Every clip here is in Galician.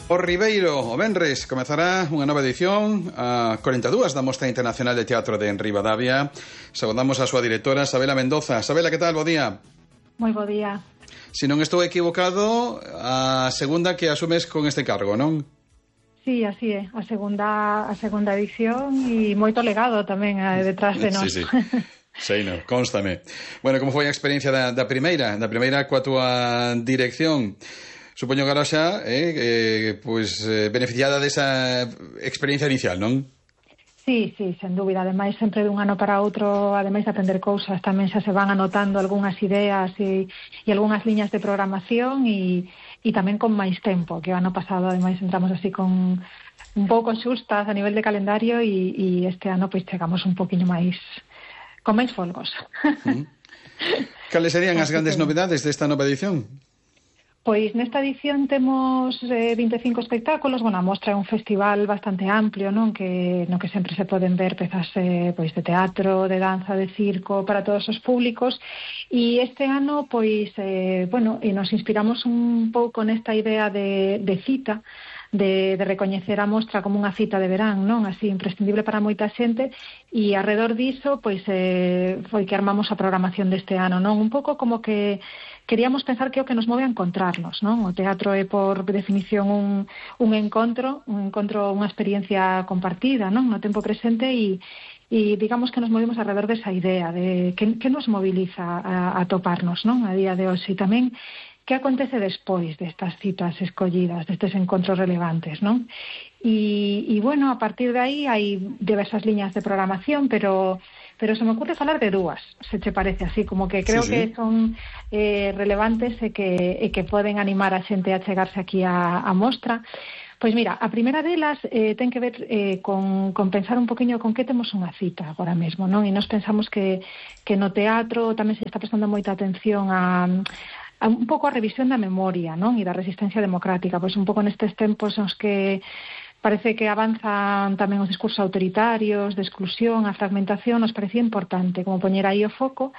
O Ribeiro, o venres, comezará unha nova edición, a 42 da Mostra Internacional de Teatro de Ribadavia. Saudamos a súa directora, Sabela Mendoza. Sabela, que tal? Bo día. Moi bo día. Se non estou equivocado, a segunda que asumes con este cargo, non? Sí, así é, a segunda edición e moito legado tamén detrás de nós. Sí. Sei, non, constame. Bueno, como foi a experiencia da primeira coa túa dirección? Supoño que ahora xa beneficiada desa experiencia inicial, non? Sí, sen dúbida. Ademais, sempre dun ano para outro, ademais de aprender cousas, tamén xa se van anotando algunhas ideas e algunhas liñas de programación e tamén con máis tempo, que o ano pasado, ademais, entramos así con un pouco xustas a nivel de calendario e este ano pois chegamos un poquinho máis con máis folgos. Cales serían as grandes novedades desta nova edición? Pois nesta edición temos 25 espectáculos. Bueno, a mostra é un festival bastante amplio, non? No que sempre se poden ver pezas pois de teatro, de danza, de circo, para todos os públicos. E este ano, pois, nos inspiramos un pouco nesta idea de cita, de recoñecer a mostra como unha cita de verán, non? Así, imprescindible para moita xente, e arredor diso, pois, foi que armamos a programación deste ano, non? Un pouco como que queríamos pensar que é o que nos move a encontrarnos, non? O teatro é, por definición, un encontro, unha experiencia compartida, non? No tempo presente e digamos que nos movemos alrededor desa idea de que nos moviliza a toparnos, non? A día de hoxe. E tamén que acontece despois destas citas escollidas, destes encontros relevantes, non? E bueno, a partir de aí hai diversas liñas de programación, pero se me ocurre falar de dúas, se te parece así, como que creo que son relevantes e que poden animar a xente a chegarse aquí a mostra. Pois mira, a primeira delas ten que ver con pensar un poquinho con que temos unha cita agora mesmo, non? E nos pensamos que no teatro tamén se está prestando moita atención a un pouco a revisión da memoria, non? E da resistencia democrática, pois un pouco nestes tempos nos que parece que avanzan tamén os discursos autoritarios, de exclusión, a fragmentación, nos parecía importante como poñer aí o foco.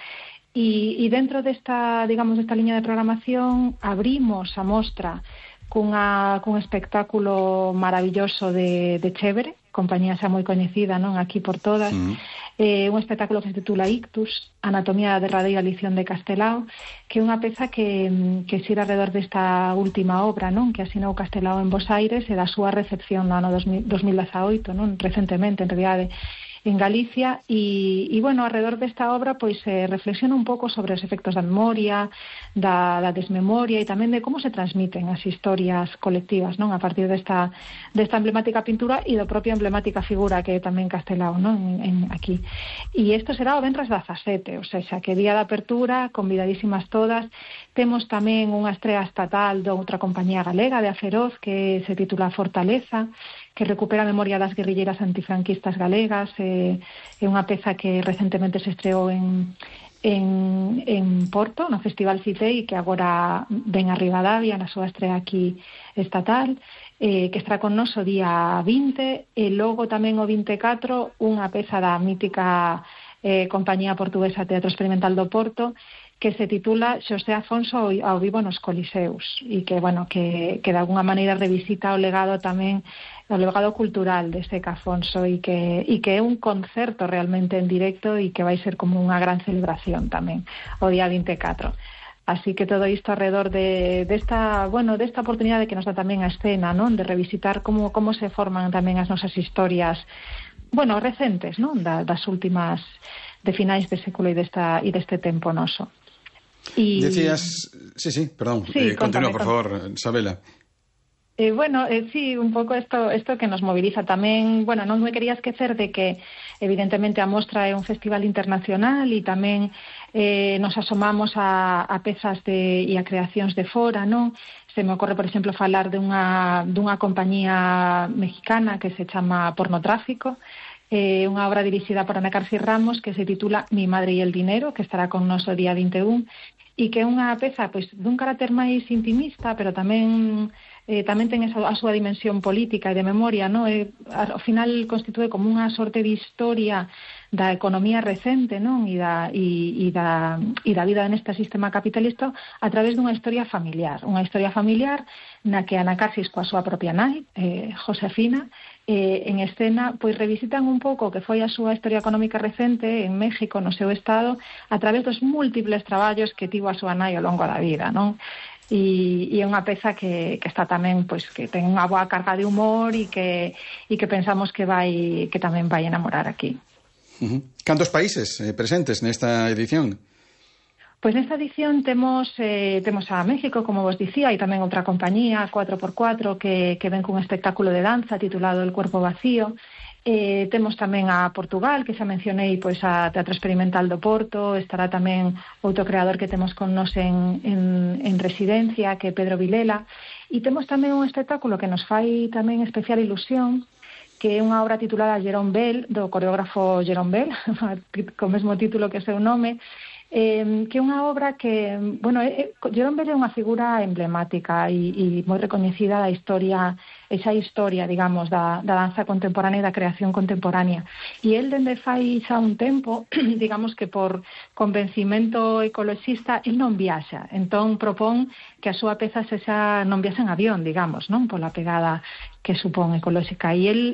E dentro desta liña de programación abrimos a mostra cun espectáculo maravilloso de Chévere, compañía xa moi coñecida, non, aquí por todas. Un espectáculo que se titula Ictus, Anatomía da derradeira lición de Castelao, que é unha peza que xira alrededor desta última obra, non, que asinou Castelao en Bos Aires e da súa recepción no ano 2018, non, recentemente, en realidade, en Galicia, e bueno, alrededor desta obra pois reflexiona un pouco sobre os efectos da memoria, da desmemoria e tamén de como se transmiten as historias colectivas, non, a partir desta emblemática pintura e da propia emblemática figura que é tamén Castelao, non, aquí. E isto será o venres 17, ou seja, que día de apertura, convidadísimas todas. Temos tamén unha estrea estatal de outra compañía galega, de Aferoz, que se titula Fortaleza, que recupera a memoria das guerrilleras antifranquistas galegas. É unha peza que recentemente se estreou en Porto, no Festival Citei, que agora ven a Ribadavia na súa estrea aquí estatal, que estará con nos o día 20, e logo tamén o 24 unha peza da mítica compañía portuguesa Teatro Experimental do Porto, que se titula Xosé Afonso ao vivo nos Coliseus, e que, bueno, que de alguna maneira revisita o legado tamén, o legado cultural de Seca Afonso, e que é un concerto realmente en directo e que vai ser como unha gran celebración tamén o día 24. Así que todo isto alrededor desta oportunidade que nos dá tamén a escena, non, de revisitar como se forman tamén as nosas historias, bueno, recentes, non, das últimas, de finais de século e deste tempo noso. Decías... Sí, perdón. Continúa, por favor, Sabela. Sí, un pouco isto que nos moviliza tamén. Bueno, non me quería esquecer de que evidentemente a mostra é un festival internacional e tamén nos asomamos a pezas e a creacións de fora, non? Se me ocorre, por exemplo, falar dunha compañía mexicana que se chama Pornotráfico, unha obra dirixida por Ana García Ramos que se titula Mi madre y el dinero, que estará con nos o día 21, e que é unha peza pois dun carácter máis intimista, pero tamén tamén ten a súa dimensión política e de memoria, non? Ao final constitúe como unha sorte de historia da economía recente, non? E da vida neste sistema capitalista a través dunha historia familiar na que Ana Carsis coa súa propia nai, Josefina, en escena, pois revisitan un pouco o que foi a súa historia económica recente en México, no seu estado, a través dos múltiples traballos que tivo a súa nai ao longo da vida, non? E é unha peza que está tamén, pois, que ten unha boa carga de humor e que pensamos que tamén vai enamorar aquí. Cantos países presentes nesta edición? Pois nesta edición temos a México, como vos dicía, e tamén outra compañía, 4x4, que ven cun espectáculo de danza titulado El cuerpo vacío. Temos tamén a Portugal, que xa mencionei, pois a Teatro Experimental do Porto. Estará tamén outro creador que temos con nos en residencia, que é Pedro Vilela. E temos tamén un espectáculo que nos fai tamén especial ilusión, que é unha obra titulada Jerome Bell, do coreógrafo Jerome Bell, co mesmo título que o seu nome, que é unha obra que, bueno, Jerome Bell é unha figura emblemática e moi recoñecida da historia, esa historia, digamos, da danza contemporánea e da creación contemporánea. E el, dende fai xa un tempo, digamos que por convencimento ecoloxista, el non viaxa. Entón, propón que a súa peza non viaxa en avión, digamos, non? Pola pegada que supón ecolóxica. E el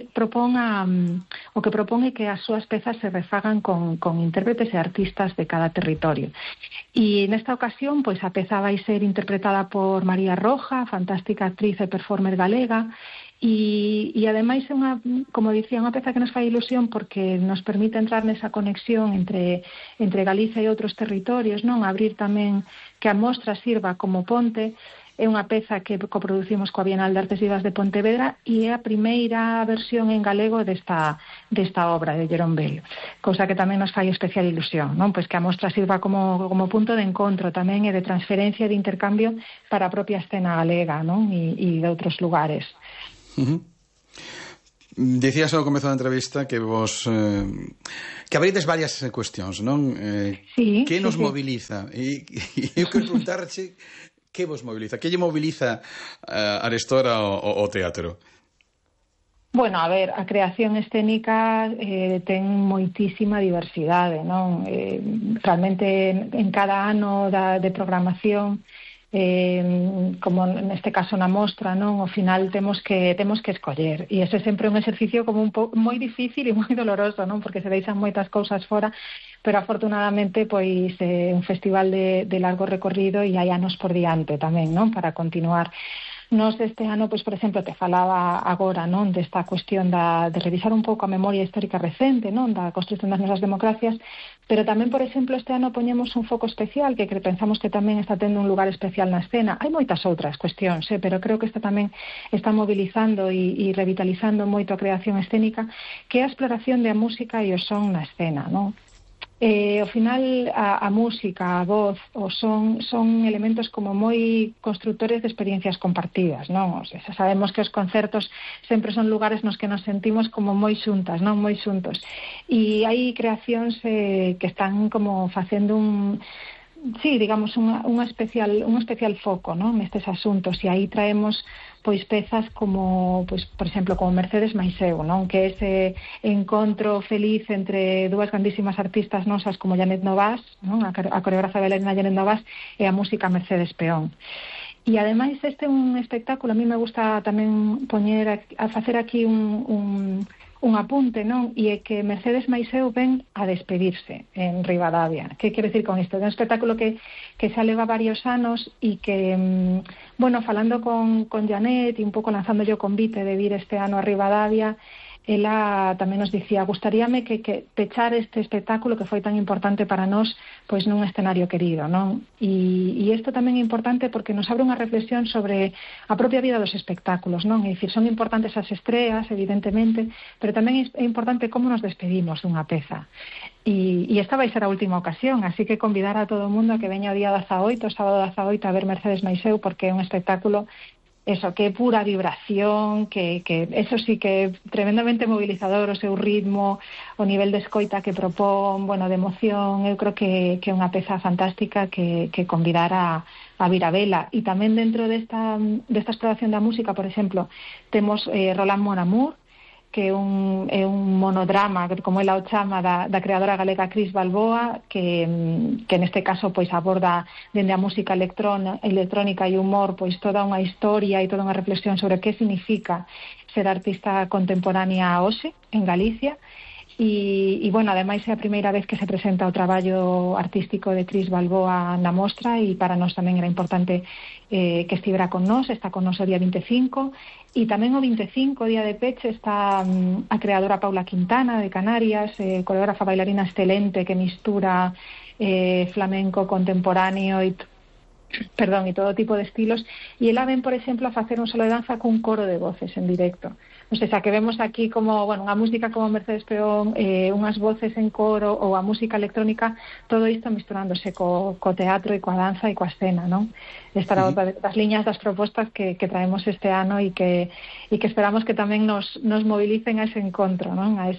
o que propón é que as súas pezas se refagan con intérpretes e artistas de cada territorio. E nesta ocasión, pois a peza vai ser interpretada por María Roja, fantástica actriz e performer galega, e ademais é como dicía, unha peza que nos fai ilusión porque nos permite entrar nesa conexión entre Galicia e outros territorios, non? Abrir tamén que a mostra sirva como ponte. É unha peza que coproducimos coa Bienal de Artes Vivas de Pontevedra e é a primeira versión en galego desta obra de Jerome Bell, cousa que tamén nos fai especial ilusión, non? Pois que a mostra sirva como punto de encontro tamén e de transferencia e de intercambio para a propia escena galega, non? E de outros lugares. Dicías ao comezo da entrevista que vos que abrides varias cuestións, non? Sí, que nos moviliza? E eu quero preguntarche que vos moviliza? Que lle moviliza arestora o teatro? Bueno, a ver, a creación escénica ten moitísima diversidade, non? Realmente en cada ano de programación, como neste caso na mostra, non? Ao final temos que escoller, e ese sempre é un exercicio como moi difícil e moi doloroso, non? Porque se deixan moitas cousas fora, pero afortunadamente pois é un festival de largo recorrido e hai anos por diante tamén, non? Para continuar. Nos este ano, pois, por exemplo, te falaba agora, non, desta cuestión de revisar un pouco a memoria histórica recente, non, da construción das nosas democracias, pero tamén, por exemplo, este ano poñemos un foco especial que pensamos que tamén está tendo un lugar especial na escena. Hai moitas outras cuestións, pero creo que esta tamén está mobilizando e revitalizando moito a creación escénica, que é a exploración da música e o son na escena, non? Ao final a música, a voz, o son elementos como moi constructores de experiencias compartidas, non? O sea, sabemos que os concertos sempre son lugares nos que nos sentimos como moi xuntas, non? Moi xuntos. E hai creacións que están como facendo digamos, un especial foco, non? Nestes asuntos, e aí traemos pois pezas como, pois, por exemplo, como Mercedes Maiseu, non? Que é ese encontro feliz entre dúas grandísimas artistas nosas como Janet Novas, non? A coreógrafa bailarina Janet Novas e a música Mercedes Peón. E ademais este é un espectáculo, a mí me gusta tamén facer aquí un apunte, non? E é que Mercedes Maiseu ven a despedirse en Ribadavia. Que quero dicir con isto? É un espectáculo que xa leva varios anos e que, bueno, falando con Janet e un pouco lanzando yo convite de vir este ano a Ribadavia, ela tamén nos dicía, gustaríame que pechar este espectáculo que foi tan importante para nós, pois nun escenario querido, non? E isto tamén é importante porque nos abre unha reflexión sobre a propia vida dos espectáculos, non? É dicir, son importantes as estreas, evidentemente, pero tamén é importante como nos despedimos dunha peza. E esta vai ser a última ocasión, así que convidar a todo o mundo a que veña o día 18, sábado 18, a ver Mercedes Maiseu, porque é un espectáculo eso, que é pura vibración, que eso sí que é tremendamente mobilizador, o seu ritmo, o nivel de escoita que propón, bueno, de emoción. Eu creo que é unha peza fantástica que convidar a vir a vela. E tamén dentro desta exploración da música, por exemplo, temos Roland Mon Amour, que é un monodrama, como ela o chama, da creadora galega Cris Balboa, que neste caso pois aborda dende a música electrónica e humor pois toda unha historia e toda unha reflexión sobre que significa ser artista contemporánea hoxe en Galicia. E bueno, ademais é a primeira vez que se presenta o traballo artístico de Cris Balboa na mostra, e para nós tamén era importante que estivera con nós. Está con nós o día 25, e tamén o 25, día de peche, está a creadora Paula Quintana de Canarias, coreógrafa bailarina excelente que mistura flamenco contemporáneo e todo tipo de estilos, e ela ven, por exemplo, a facer un solo de danza cun coro de voces en directo. O sea, que vemos aquí como, bueno, unha música como Mercedes Peón, unhas voces en coro, ou a música electrónica, todo isto misturándose co teatro e coa danza e coa escena, non? Esta era outra das liñas das propostas que traemos este ano e que esperamos que tamén nos movilicen a ese encontro, non? A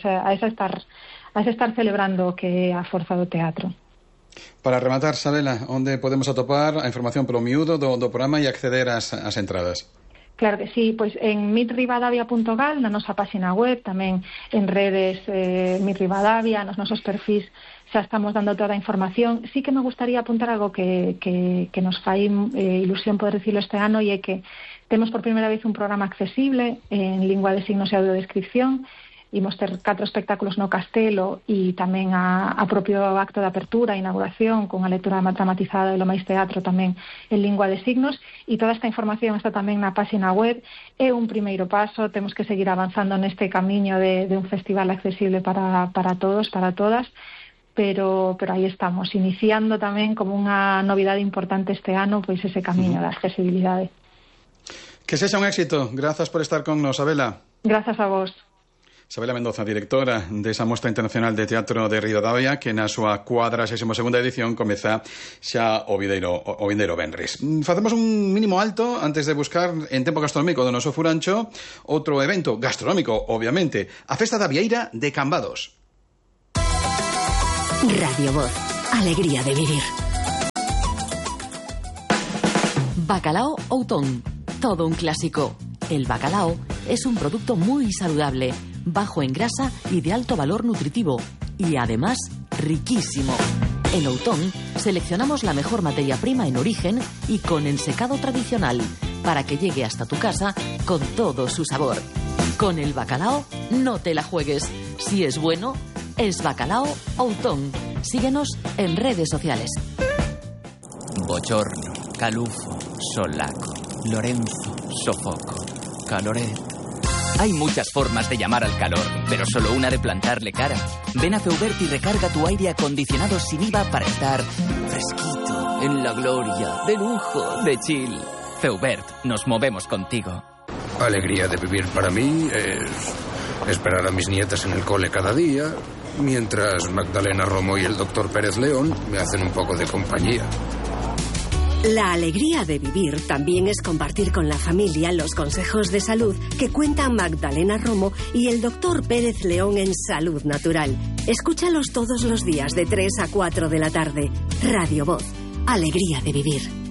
estar celebrando o que é a forza do teatro. Para rematar, Sabela, onde podemos atopar a información polo miúdo do programa e acceder ás entradas? Claro que sí, pois en mitrivadavia.gal, na nosa página web, tamén en redes Mitrivadavia, nos nosos perfis xa estamos dando toda a información. Sí que me gustaría apuntar algo que nos fai ilusión poder dicirlo este ano, e é que temos por primeira vez un programa accesible en lingua de signos e audiodescripción. Imos ter 4 espectáculos no Castelo e tamén a propio acto de apertura e inauguración con a lectura dramatizada e lo máis teatro tamén en lingua de signos, e toda esta información está tamén na página web. É un primeiro paso, temos que seguir avanzando neste camiño de un festival accesible para todos, para todas, pero aí estamos, iniciando tamén como unha novidade importante este ano, pois ese camiño da accesibilidade. Que sexa un éxito. Grazas por estar con nos, Sabela. Grazas a vos. Sabela Mendoza, directora desa Mostra Internacional de Teatro de Ribadavia, que na súa 42ª edición comeza xa o vindeiro venres. Facemos un mínimo alto antes de buscar en tempo gastronómico do noso furancho outro evento gastronómico, obviamente, a Festa da Vieira de Cambados. Radio Voz, alegría de vivir. Bacalao Outón, todo un clásico. El bacalao es un producto muy saludable, bajo en grasa y de alto valor nutritivo, y además riquísimo. En Outón seleccionamos la mejor materia prima en origen y con ensecado tradicional, para que llegue hasta tu casa con todo su sabor. Con el bacalao no te la juegues. Si es bueno, es Bacalao Outón. Síguenos en redes sociales. Bochorno, calufo, solaco, Lorenzo, sofoco, caloret. Hay muchas formas de llamar al calor, pero solo una de plantarle cara. Ven a Feubert y recarga tu aire acondicionado sin IVA para estar fresquito, en la gloria, de lujo, de chill. Feubert, nos movemos contigo. Alegría de vivir para mí es esperar a mis nietas en el cole cada día, mientras Magdalena Romo y el doctor Pérez León me hacen un poco de compañía. La alegría de vivir también es compartir con la familia los consejos de salud que cuentan Magdalena Romo y el doctor Pérez León en Salud Natural. Escúchalos todos los días de 3 a 4 de la tarde. Radio Voz, alegría de vivir.